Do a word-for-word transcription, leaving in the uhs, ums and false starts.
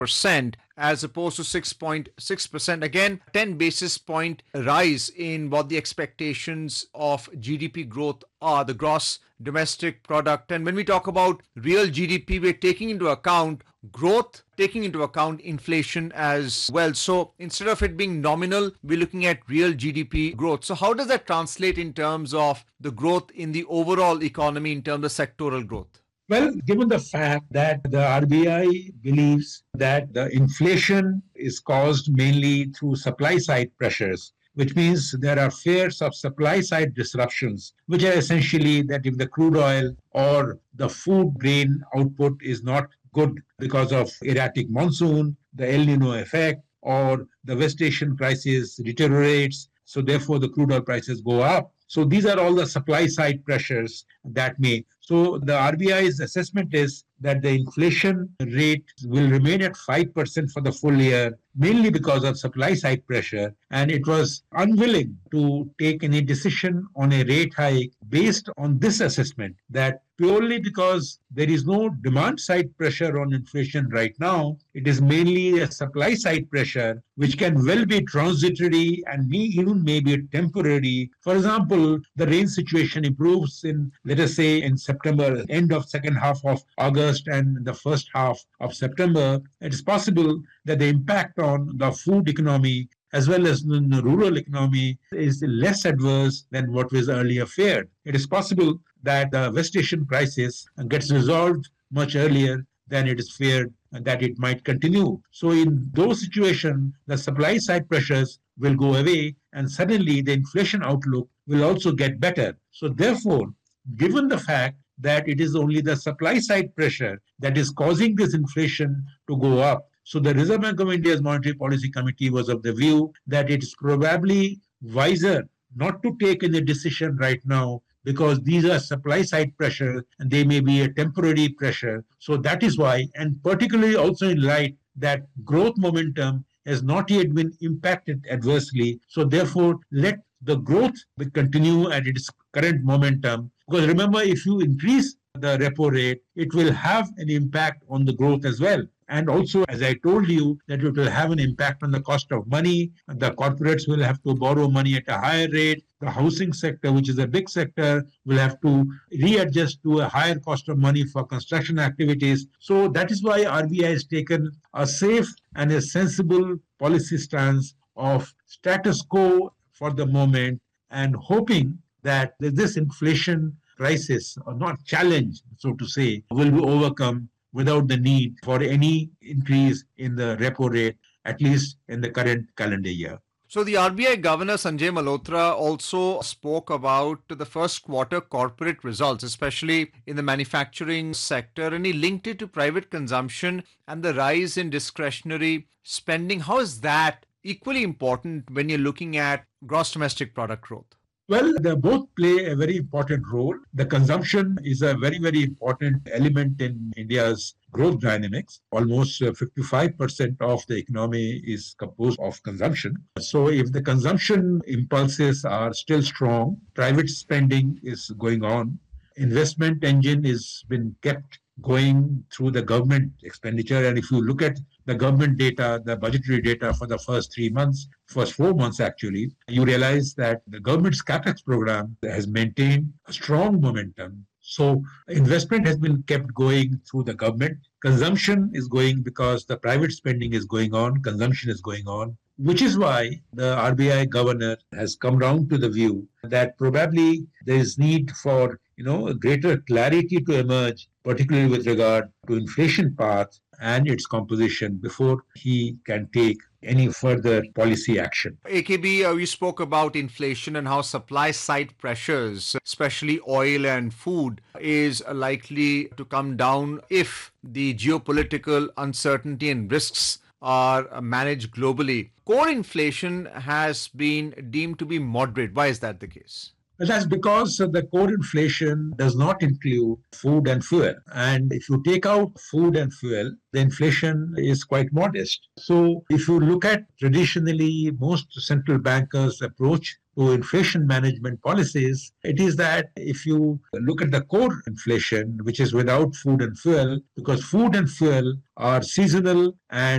percent as opposed to six point six percent. Again, ten basis point rise in what the expectations of G D P growth are, the gross domestic product. And when we talk about real G D P, we're taking into account growth, taking into account inflation as well. So instead of it being nominal, we're looking at real G D P growth. So how does that translate in terms of the growth in the overall economy, in terms of sectoral growth? Well, given the fact that the R B I believes that the inflation is caused mainly through supply side pressures, which means there are fears of supply side disruptions, which are essentially that if the crude oil or the food grain output is not good because of erratic monsoon, the El Nino effect, or the West Asian crisis deteriorates, so therefore the crude oil prices go up. So these are all the supply side pressures that may. So the R B I's assessment is that the inflation rate will remain at five percent for the full year, mainly because of supply side pressure. And it was unwilling to take any decision on a rate hike based on this assessment, that purely because there is no demand side pressure on inflation right now, it is mainly a supply side pressure, which can well be transitory and may even may be temporary. For example, the rain situation improves in, let us say, in September, end of second half of August and the first half of September. It is possible that the impact on the food economy as well as the rural economy is less adverse than what was earlier feared. It is possible that the West Asian crisis gets resolved much earlier than it is feared that it might continue. So in those situations, the supply side pressures will go away and suddenly the inflation outlook will also get better. So therefore, given the fact that it is only the supply side pressure that is causing this inflation to go up, so the Reserve Bank of India's Monetary Policy Committee was of the view that it is probably wiser not to take any decision right now, because these are supply side pressure and they may be a temporary pressure. So that is why, and particularly also in light that growth momentum has not yet been impacted adversely. So therefore, let the growth continue at its current momentum. Because remember, if you increase the repo rate, it will have an impact on the growth as well. And also, as I told you, that it will have an impact on the cost of money. The corporates will have to borrow money at a higher rate. The housing sector, which is a big sector, will have to readjust to a higher cost of money for construction activities. So that is why R B I has taken a safe and a sensible policy stance of status quo for the moment, and hoping that this inflation crisis, or not challenge, so to say, will be overcome without the need for any increase in the repo rate, at least in the current calendar year. So the R B I Governor Sanjay Malhotra also spoke about the first quarter corporate results, especially in the manufacturing sector, and he linked it to private consumption and the rise in discretionary spending. How is that equally important when you're looking at gross domestic product growth? Well, they both play a very important role. The consumption is a very, very important element in India's growth dynamics. Almost fifty-five percent of the economy is composed of consumption. So if the consumption impulses are still strong, private spending is going on, investment engine is been kept going through the government expenditure. And if you look at the government data, the budgetary data for the first three months, first four months actually, you realize that the government's capex program has maintained a strong momentum. So investment has been kept going through the government. Consumption is going because the private spending is going on, consumption is going on, which is why the R B I governor has come down to the view that probably there is need for, you know, a greater clarity to emerge, particularly with regard to inflation path and its composition, before he can take any further policy action. A K B, uh, we spoke about inflation and how supply side pressures, especially oil and food, is likely to come down if the geopolitical uncertainty and risks are managed globally. Core inflation has been deemed to be moderate. Why is that the case? That's because the core inflation does not include food and fuel. And if you take out food and fuel, the inflation is quite modest. So if you look at traditionally most central bankers' approach to inflation management policies, it is that if you look at the core inflation, which is without food and fuel, because food and fuel are seasonal and